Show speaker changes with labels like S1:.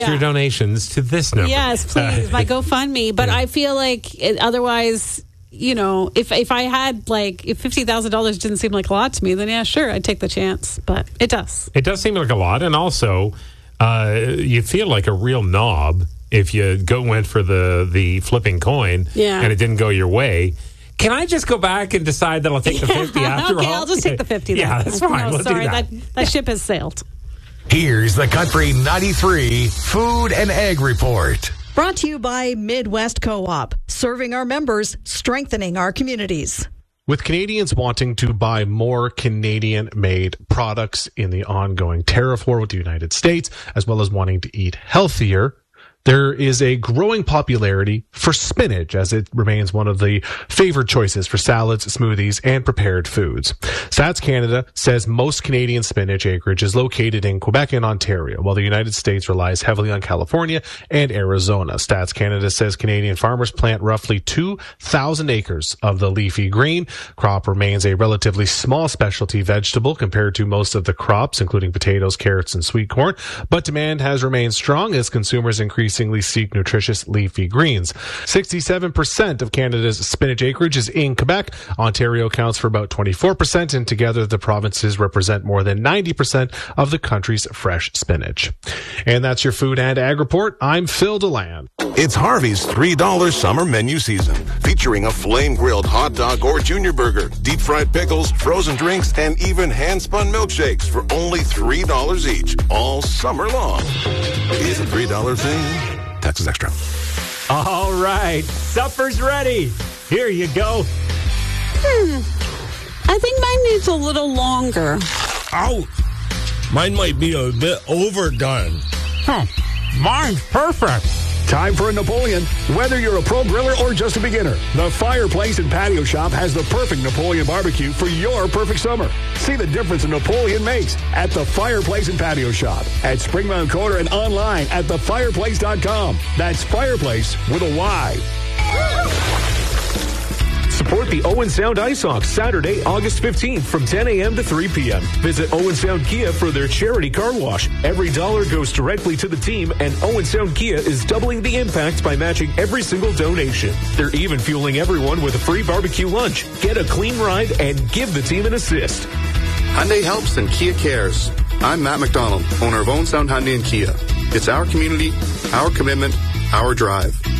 S1: Your donations to this number.
S2: Yes, please, my GoFundMe. But I feel like otherwise, if I had if $50,000 didn't seem like a lot to me, then yeah, sure, I'd take the chance. But it does.
S1: It does seem like a lot, and also you feel like a real knob if you went for the flipping coin and it didn't go your way. Can I just go back and decide that I'll take the 50 after all?
S2: Okay, I'll just take the 50 then.
S1: Yeah, that's fine. We'll
S2: sorry,
S1: do that.
S2: That ship has sailed.
S3: Here's the Country 93 Food and Ag Report.
S4: Brought to you by Midwest Co-op, serving our members, strengthening our communities.
S5: With Canadians wanting to buy more Canadian-made products in the ongoing tariff war with the United States, as well as wanting to eat healthier, there is a growing popularity for spinach, as it remains one of the favored choices for salads, smoothies, and prepared foods. Stats Canada says most Canadian spinach acreage is located in Quebec and Ontario, while the United States relies heavily on California and Arizona. Stats Canada says Canadian farmers plant roughly 2,000 acres of the leafy green. Crop remains a relatively small specialty vegetable compared to most of the crops, including potatoes, carrots, and sweet corn, but demand has remained strong as consumers increasingly seek nutritious leafy greens. 67% of Canada's spinach acreage is in Quebec. Ontario accounts for about 24%, and together the provinces represent more than 90% of the country's fresh spinach. And that's your Food and Ag Report. I'm Phil DeLand.
S6: It's Harvey's $3 summer menu season, featuring a flame-grilled hot dog or junior burger, deep-fried pickles, frozen drinks, and even hand-spun milkshakes for only $3 each, all summer long. Is a $3 thing? Taxes extra.
S1: All right, supper's ready. Here you go.
S2: I think mine needs a little longer.
S7: Ouch! Mine might be a bit overdone.
S1: Mine's perfect.
S8: Time for a Napoleon. Whether you're a pro griller or just a beginner, the Fireplace and Patio Shop has the perfect Napoleon barbecue for your perfect summer. See the difference a Napoleon makes at the Fireplace and Patio Shop at Springmount Corner and online at thefireplace.com. That's Fireplace with a Y.
S9: Support the Owen Sound Ice Hawks Saturday, August 15th from 10 a.m. to 3 p.m. Visit Owen Sound Kia for their charity car wash. Every dollar goes directly to the team, and Owen Sound Kia is doubling the impact by matching every single donation. They're even fueling everyone with a free barbecue lunch. Get a clean ride and give the team an assist.
S10: Hyundai helps and Kia cares. I'm Matt McDonald, owner of Owen Sound Hyundai and Kia. It's our community, our commitment, our drive.